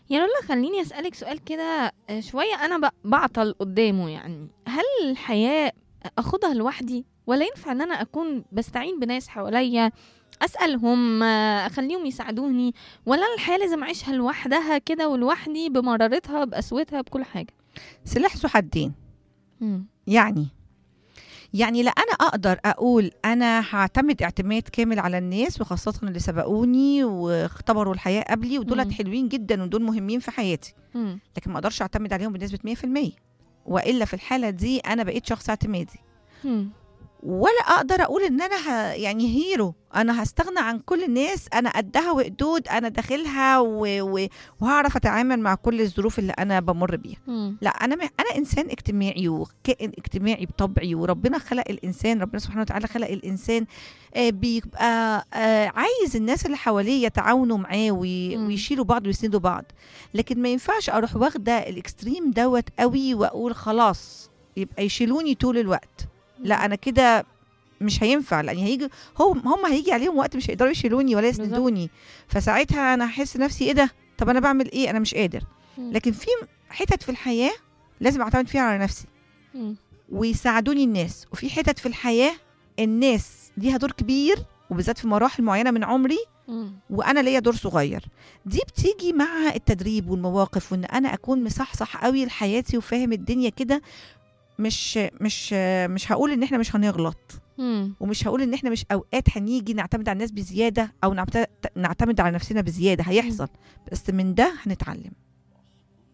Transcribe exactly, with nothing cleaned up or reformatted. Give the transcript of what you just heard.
يا لولا خليني أسألك سؤال كده، آه، شوية أنا ب- بعطل قدامه. يعني هل الحياة أخدها لوحدي، ولا ينفع إن أنا أكون بستعين بناس حواليا، أسألهم، آه، أخليهم يساعدوني؟ ولا أنا الحياة لازم أعيشها لوحدها كده ولوحدي، بمرارتها بقسوتها بكل حاجة؟ سلاح ذو حدين. مم. يعني يعني لا انا اقدر اقول انا هعتمد اعتماد كامل على الناس، وخاصه اللي سبقوني واختبروا الحياه قبلي، ودولت مم. حلوين جدا ودول مهمين في حياتي، مم. لكن ما اقدرش اعتمد عليهم بنسبه مية في المية، والا في الحاله دي انا بقيت شخص اعتمادي. مم. ولا اقدر اقول ان انا ه... يعني هيرو، انا هستغنى عن كل الناس، انا قدها وقدود، انا داخلها و... و... وهعرف اتعامل مع كل الظروف اللي انا بمر بيها. مم. لا، انا م... انا انسان اجتماعي وكائن اجتماعي بطبعي، وربنا خلق الانسان، ربنا سبحانه وتعالى خلق الانسان آه بيبقى آه عايز الناس اللي حواليه يتعاونوا معاه وي... مم. ويشيلوا بعض ويسندوا بعض. لكن ما ينفعش اروح واخده الاكستريم دوت قوي واقول خلاص يبقى يشيلوني طول الوقت. لا، انا كده مش هينفع، لان هيجي هم هم هيجي عليهم وقت مش هيقدروا يشيلوني ولا بالظبط. يسندوني، فساعتها انا هحس نفسي ايه ده، طب انا بعمل ايه، انا مش قادر. مم. لكن في حتت في الحياه لازم اعتمد فيها على نفسي مم. ويساعدوني الناس، وفي حتت في الحياه الناس ليها دور كبير، وبالذات في مراحل معينه من عمري، مم. وانا ليا دور صغير. دي بتيجي مع التدريب والمواقف، وان انا اكون مصحصح قوي لحياتي وفاهم الدنيا كده. مش مش مش هقول ان احنا مش هنغلط، مم. ومش هقول ان احنا مش اوقات هنيجي نعتمد على الناس بزياده، او نعت- نعتمد على نفسنا بزياده، هيحصل، بس من ده هنتعلم.